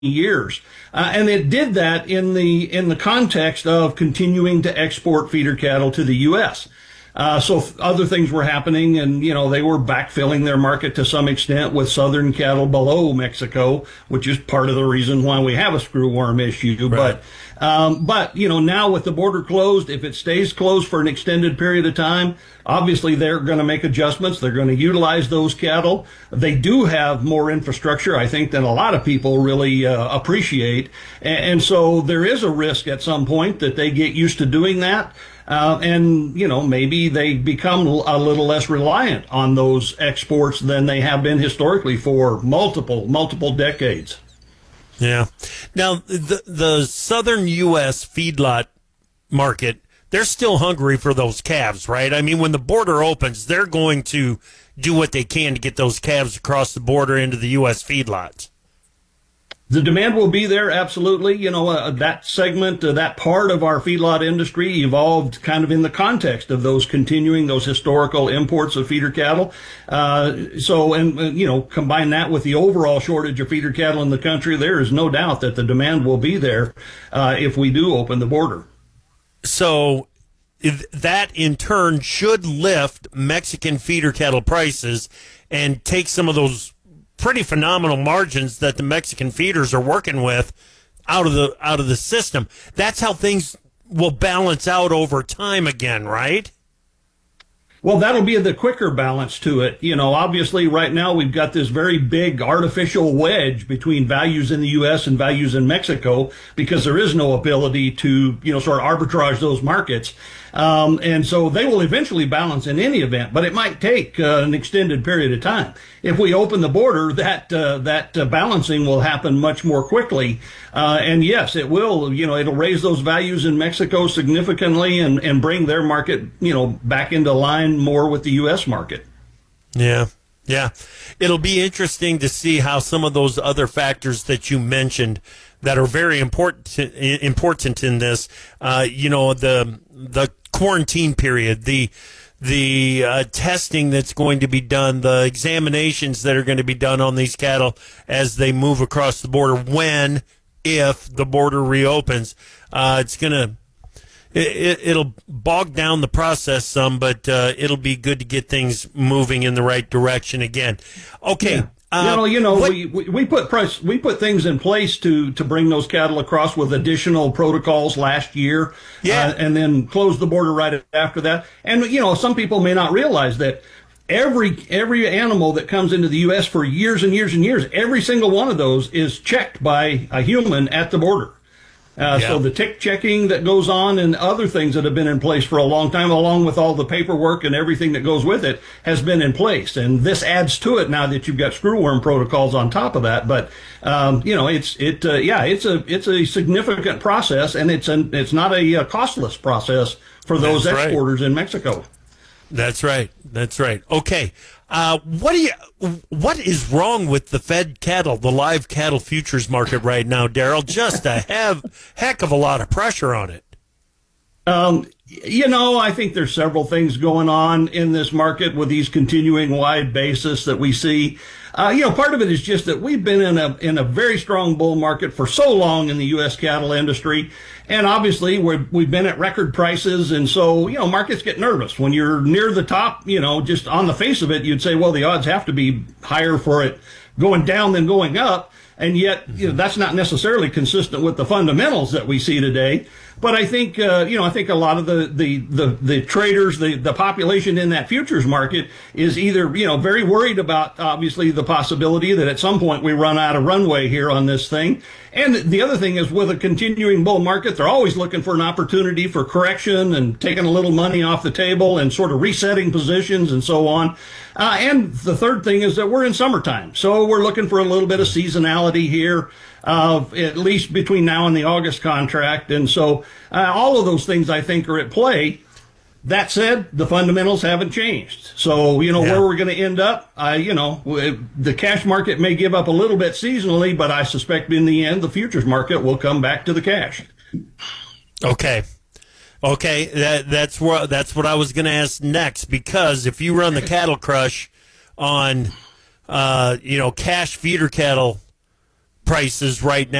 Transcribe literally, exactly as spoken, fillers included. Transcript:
years. Uh, and it did that in the in the context of continuing to export feeder cattle to the U S. Uh, so f- other things were happening, and, you know, they were backfilling their market to some extent with southern cattle below Mexico, which is part of the reason why we have a screwworm issue. Right. But, um, but, you know, now with the border closed, if it stays closed for an extended period of time, obviously they're going to make adjustments. They're going to utilize those cattle. They do have more infrastructure, I think, than a lot of people really uh, appreciate. And, and so there is a risk at some point that they get used to doing that. Uh, and, you know, maybe they become a little less reliant on those exports than they have been historically for multiple, multiple decades. Yeah. Now, the, the southern U S feedlot market, they're still hungry for those calves, right? I mean, when the border opens, they're going to do what they can to get those calves across the border into the U S feedlots. The demand will be there, absolutely. You know, uh, that segment, uh, that part of our feedlot industry evolved kind of in the context of those continuing, those historical imports of feeder cattle. Uh, so, and, uh, you know, combine that with the overall shortage of feeder cattle in the country, there is no doubt that the demand will be there uh, if we do open the border. So if that in turn should lift Mexican feeder cattle prices and take some of those pretty phenomenal margins that the Mexican feeders are working with out of the out of the system. That's how things will balance out over time again, right? Well, that'll be the quicker balance to it. You know, obviously right now we've got this very big artificial wedge between values in the U S and values in Mexico because there is no ability to, you know, sort of arbitrage those markets. Um, and so they will eventually balance in any event, but it might take uh, an extended period of time. If we open the border, that uh, that uh, balancing will happen much more quickly. Uh, and yes, it will, you know, it'll raise those values in Mexico significantly and, and bring their market, you know, back into line more with the U S market. Yeah. Yeah. It'll be interesting to see how some of those other factors that you mentioned that are very important important in this, uh, you know, the the quarantine period, the the uh, testing that's going to be done, the examinations that are going to be done on these cattle as they move across the border when, if the border reopens. Uh, it's going to It, it'll bog down the process some, but uh, it'll be good to get things moving in the right direction again. Okay. Yeah. Uh, you know, you know, what, we, we we put price, we put things in place to to bring those cattle across with additional protocols last year, Yeah. uh, and then close the border right after that. And you know, some people may not realize that every every animal that comes into the U S for years and years and years, every single one of those is checked by a human at the border. Uh, Yeah. So the tick checking that goes on and other things that have been in place for a long time, along with all the paperwork and everything that goes with it, has been in place. And this adds to it now that you've got screwworm protocols on top of that. But um, you know, it's it uh, yeah, it's a it's a significant process, and it's an it's not a uh, costless process for those That's right. exporters in Mexico. That's right. That's right. Okay. Uh, what do you? What is wrong with the fed cattle, the live cattle futures market right now, Daryl? Just a have heck of a lot of pressure on it. Um, you know, I think there's several things going on in this market with these continuing wide basis that we see. Uh, you know, part of it is just that we've been in a in a very strong bull market for so long in the U S cattle industry, and obviously we're, we've been at record prices, and so you know markets get nervous when you're near the top. You know, just on the face of it, you'd say, well, the odds have to be higher for it going down than going up, and yet you know that's not necessarily consistent with the fundamentals that we see today. But I think, uh, you know, I think a lot of the, the, the, the traders, the, the population in that futures market is either, you know, very worried about, obviously, the possibility that at some point we run out of runway here on this thing. And the other thing is with a continuing bull market, they're always looking for an opportunity for correction and taking a little money off the table and sort of resetting positions and so on. Uh, and the third thing is that we're in summertime. So we're looking for a little bit of seasonality here. Uh, at least between now and the August contract. And so uh, all of those things, I think, are at play. That said, the fundamentals haven't changed. So, you know, Yeah. where we're going to end up, uh, you know, the cash market may give up a little bit seasonally, but I suspect in the end, the futures market will come back to the cash. Okay. Okay. That, that's what, that's what I was going to ask next, because if you run the cattle crush on, uh, you know, cash feeder cattle prices right now.